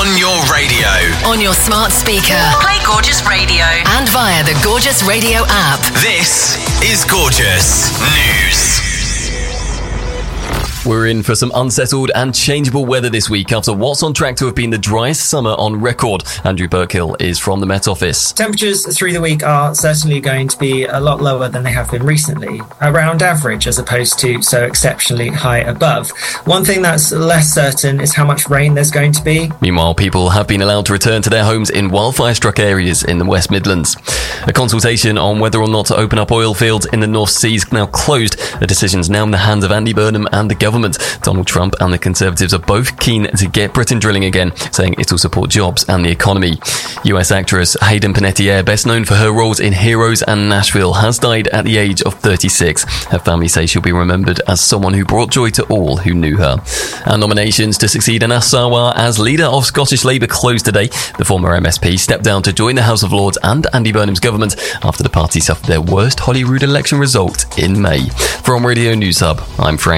On your radio. On your smart speaker. Play Gorgeous Radio. And via the Gorgeous Radio app. This is Gorgeous News. We're in for some unsettled and changeable weather this week after what's on track to have been the driest summer on record. Andrew Burkill is from the Met Office. Temperatures through the week are certainly going to be a lot lower than they have been recently, around average as opposed to so exceptionally high above. One thing that's less certain is how much rain there's going to be. Meanwhile, people have been allowed to return to their homes in wildfire-struck areas in the West Midlands. A consultation on whether or not to open up oil fields in the North Sea is now closed. The decision's now in the hands of Andy Burnham and the government. Donald Trump and the Conservatives are both keen to get Britain drilling again, saying it'll support jobs and the economy. US actress Hayden Panettiere, best known for her roles in Heroes and Nashville, has died at the age of 36. Her family say she'll be remembered as someone who brought joy to all who knew her. And nominations to succeed Anas Sarwar as leader of Scottish Labour closed today. The former MSP stepped down to join the House of Lords and Andy Burnham's government after the party suffered their worst Holyrood election result in May. From Radio News Hub, I'm Frank.